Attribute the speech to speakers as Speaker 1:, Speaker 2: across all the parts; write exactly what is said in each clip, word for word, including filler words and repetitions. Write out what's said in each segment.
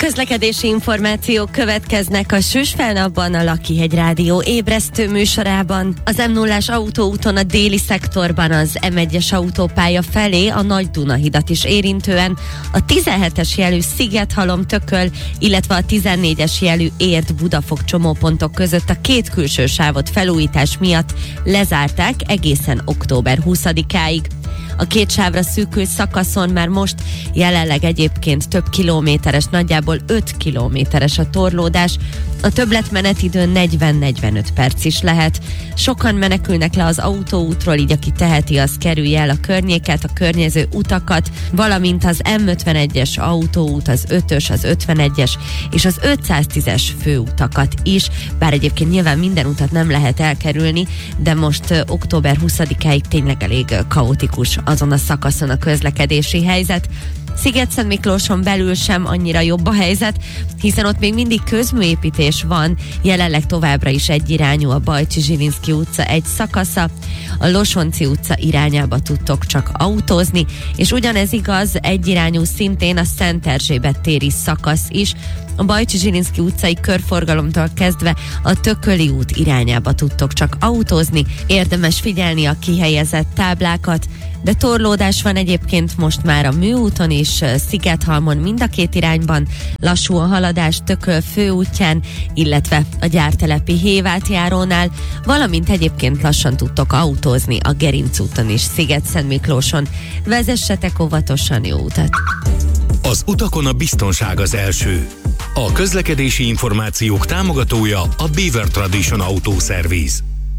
Speaker 1: Közlekedési információk következnek a Süsfelnapban, a Lakihegy Rádió ébresztő műsorában. Az em nullás autóúton a déli szektorban az em egyes autópálya felé a Nagy Dunahidat is érintően, a tizenhetes jelű Szigethalom-Tököl, illetve a tizennégyes jelű Érd-Budafok csomópontok között a két külső sávot felújítás miatt lezárták egészen október huszadikáig. A két sávra szűkült szakaszon már most jelenleg egyébként több kilométeres, nagyjából öt kilométeres a torlódás, a többletmenetidő negyven-negyvenöt perc is lehet. Sokan menekülnek le az autóútról, így aki teheti, az kerülje el a környéket, a környező utakat, valamint az em ötvenegyes autóút, az ötös, az ötvenegyes és az ötszáztízes főutakat is, bár egyébként nyilván minden utat nem lehet elkerülni, de most uh, október huszadikáig tényleg elég uh, kaotikus azon a szakaszon a közlekedési helyzet. Szigetszentmiklóson belül sem annyira jobb a helyzet, hiszen ott még mindig közműépítés van, jelenleg továbbra is egyirányú a Bajcsy-Zsilinszky utca egy szakasza, a Losonczy utca irányába tudtok csak autózni, és ugyanez igaz egyirányú szintén a Szent Erzsébet téri szakasz is, a Bajcsy-Zsilinszky utcai körforgalomtól kezdve a Tököli út irányába tudtok csak autózni, érdemes figyelni a kihelyezett táblákat, de torlódás van egyébként most már a Műúton is, Szigethalmon mind a két irányban, lassú a haladás Tököl főútján, illetve a gyártelepi Hévátjárónál, valamint egyébként lassan tudtok autózni a Gerinc úton is, Szigetszentmiklóson. Vezessetek óvatosan, jó utat!
Speaker 2: Az utakon a biztonság az első. A közlekedési információk támogatója a Beaver Tradition Auto Service.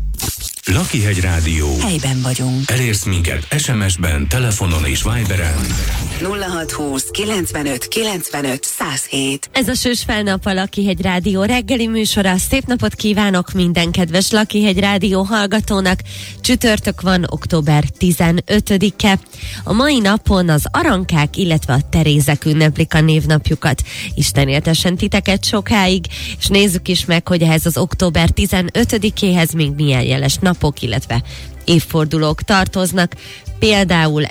Speaker 2: Lakihegy Rádió.
Speaker 3: Helyben vagyunk.
Speaker 2: Elérsz minket es em es-ben, telefonon és Viberen.
Speaker 3: nulla hat húsz kilencvenöt kilencvenöt száz hét.
Speaker 1: Ez a Süsfelnap, a Lakihegy Rádió reggeli műsora. Szép napot kívánok minden kedves Lakihegy Rádió hallgatónak. Csütörtök van, október tizenötödike. A mai napon az Arankák, illetve a Terézek ünneplik a névnapjukat. Isten éltessen titeket sokáig, és nézzük is meg, hogy ehhez az október tizenötödikéhez még milyen jeles napok, illetve évfordulók tartoznak. Például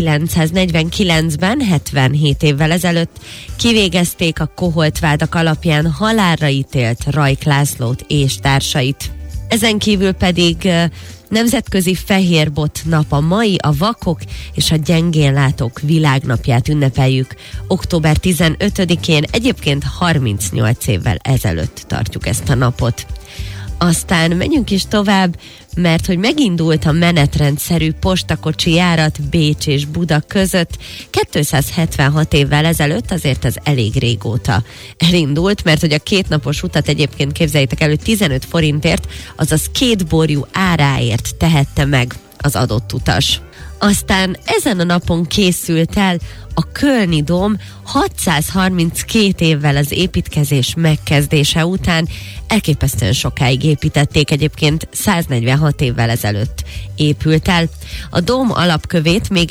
Speaker 1: ezerkilencszáznegyvenkilencben, hetvenhét évvel ezelőtt kivégezték a koholtvádak alapján halálra ítélt Rajk Lászlót és társait. Ezen kívül pedig nemzetközi fehérbot nap a mai, a vakok és a gyengénlátók világnapját ünnepeljük. október tizenötödikén, egyébként harmincnyolc évvel ezelőtt tartjuk ezt a napot. Aztán menjünk is tovább, mert hogy megindult a menetrendszerű postakocsi járat Bécs és Buda között kétszázhetvenhat évvel ezelőtt, azért ez elég régóta elindult, mert hogy a kétnapos utat egyébként képzeljétek el, hogy tizenöt forintért, azaz két borjú áráért tehette meg az adott utas. Aztán ezen a napon készült el a Kölni Dóm hatszázharminckét évvel az építkezés megkezdése után. Elképesztően sokáig építették, egyébként száznegyvenhat évvel ezelőtt épült el. A dóm alapkövét még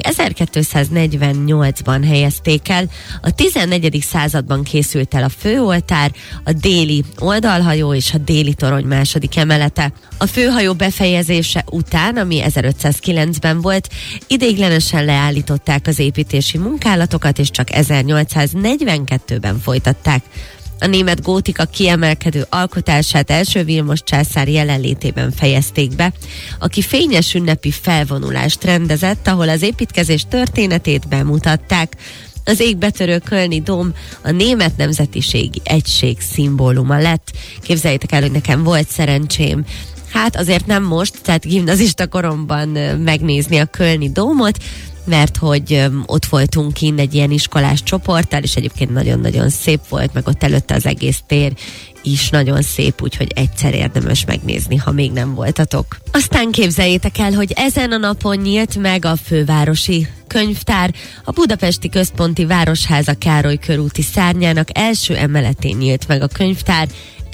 Speaker 1: ezerkétszáznegyvennyolcban helyezték el, a tizennegyedik században készült el a főoltár, a déli oldalhajó és a déli torony második emelete. A főhajó befejezése után, ami ezerötszázkilencben volt, ideiglenesen leállították az építési munkálatokat, és csak ezernyolcszáznegyvenkettőben folytatták. A német gótika kiemelkedő alkotását első Vilmos császár jelenlétében fejezték be, aki fényes ünnepi felvonulást rendezett, ahol az építkezés történetét bemutatták. Az égbetörő Kölni Dóm a német nemzetiségi egység szimbóluma lett. Képzeljétek el, hogy nekem volt szerencsém, hát azért nem most, tehát gimnazista koromban megnézni a Kölni Dómot, mert hogy ott voltunk kint egy ilyen iskolás csoporttal, és egyébként nagyon-nagyon szép volt, meg ott előtte az egész tér is nagyon szép, úgyhogy egyszer érdemes megnézni, ha még nem voltatok. Aztán képzeljétek el, hogy ezen a napon nyílt meg a fővárosi könyvtár, a budapesti központi városháza Károly körúti szárnyának első emeletén nyílt meg a könyvtár,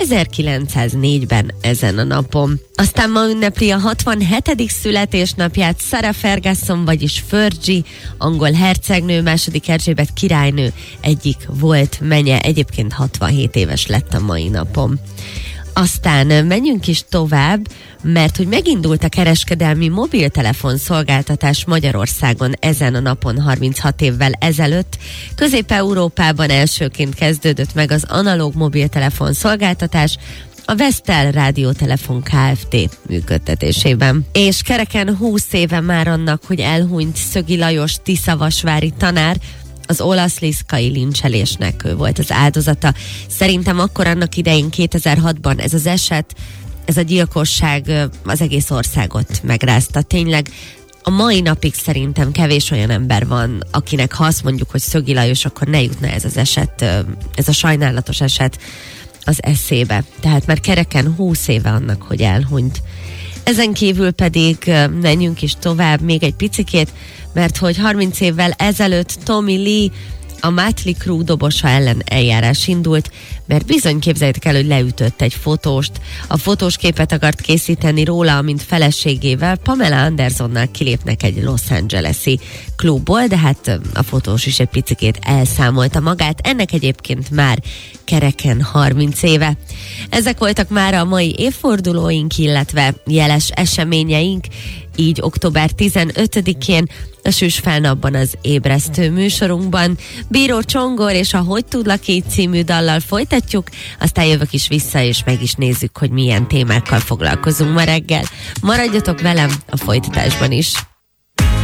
Speaker 1: ezerkilencszáznégyben ezen a napon. Aztán ma ünnepli a hatvanhetedik születésnapját Sarah Ferguson, vagyis Fergie, angol hercegnő, második Erzsébet királynő egyik volt menye, egyébként hatvanhét éves lett a mai napon. Aztán menjünk is tovább, mert hogy megindult a kereskedelmi mobiltelefon szolgáltatás Magyarországon ezen a napon harminchat évvel ezelőtt. Közép-Európában elsőként kezdődött meg az analóg mobiltelefon szolgáltatás, a Vestel Rádiótelefon Kft. Működtetésében. És kereken húsz éve már annak, hogy elhunyt Szögi Lajos tiszavasvári tanár, az olasz liszkai lincselésnek ő volt az áldozata. Szerintem akkor annak idején kétezer-hatban ez az eset, ez a gyilkosság az egész országot megrázta. Tényleg a mai napig szerintem kevés olyan ember van, akinek ha azt mondjuk, hogy Szögi Lajos, akkor ne jutna ez az eset, ez a sajnálatos eset az eszébe. Tehát már kereken húsz éve annak, hogy elhunyt. Ezen kívül pedig menjünk is tovább még egy picikét, mert hogy harminc évvel ezelőtt Tommy Lee, a Mötley Crüe dobosa ellen eljárás indult, mert bizony képzeljétek el, hogy leütött egy fotóst. A fotós képet akart készíteni róla, amint feleségével, Pamela Andersonnal kilépnek egy Los Angeles-i klubból, de hát a fotós is egy picikét elszámolta magát. Ennek egyébként már kereken harminc éve. Ezek voltak már a mai évfordulóink, illetve jeles eseményeink, így október tizenötödikén a Süss Felnapban az ébresztő műsorunkban. Bíró Csongor és a Hogy tudlak így című dallal folytatjuk, aztán jövök is vissza, és meg is nézzük, hogy milyen témákkal foglalkozunk ma reggel. Maradjatok velem a folytatásban is.